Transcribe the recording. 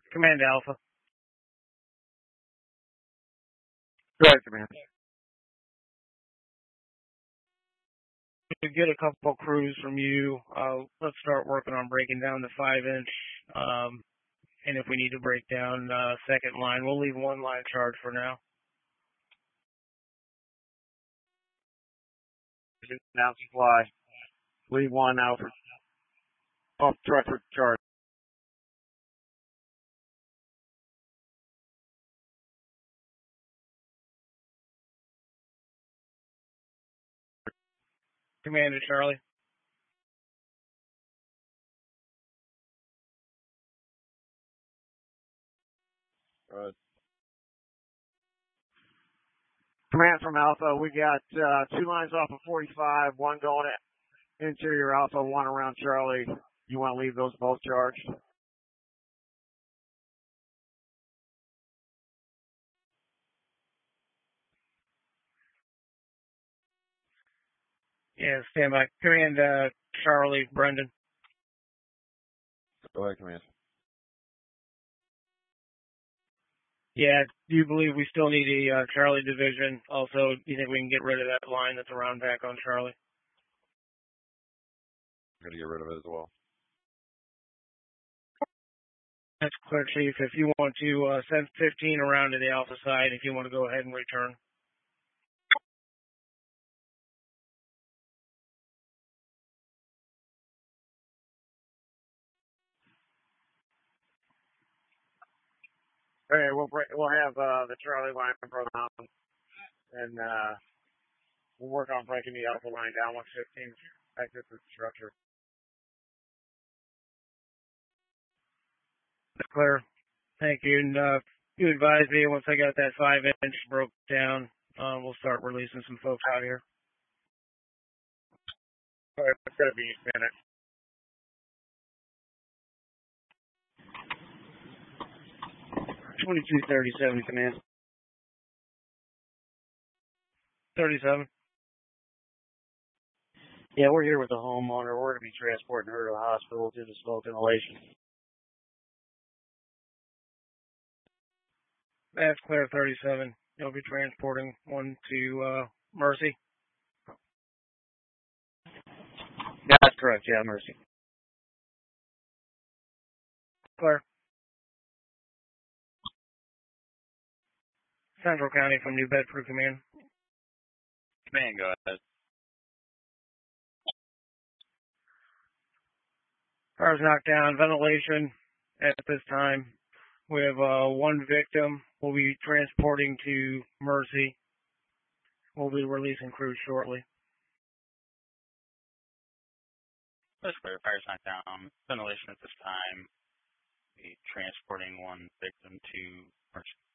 Command Alpha. Go ahead, Command. To get a couple crews from you, let's start working on breaking down the 5-inch. And if we need to break down second line, we'll leave one line charge for now. Now supply. Leave one out for off truck for charge. Commander Charlie. Command from Alpha, we got 2 lines off of 45, one going at interior Alpha, one around Charlie. You want to leave those both charged? Yeah, stand by. Command Charlie, Brendan. Go ahead, Command. Yeah, do you believe we still need a Charlie division? Also, do you think we can get rid of that line that's around back on Charlie? I'm going to get rid of it as well. That's clear, Chief. If you want to send 15 around to the Alpha side, if you want to go ahead and return. Okay, we'll have the Charlie line broken down, and we'll work on breaking the Alpha line down once 15 exits the structure. That's clear. Thank you. And you advised me once I got that 5-inch broke down, we'll start releasing some folks out here. All right, it's going to be a minute. $22.37, Command. 37. Yeah, we're here with the homeowner. We're going to be transporting her to the hospital due to smoke inhalation. That's clear, 37. You'll be transporting one to Mercy. Yeah, that's correct. Yeah, Mercy. Clear. Central County from New Bedford, Command. Command, go ahead. Car's knocked down. Ventilation at this time. We have one victim. We'll be transporting to Mercy. We'll be releasing crews shortly. That's clear. Fire's knocked down. Ventilation at this time. Be transporting one victim to Mercy.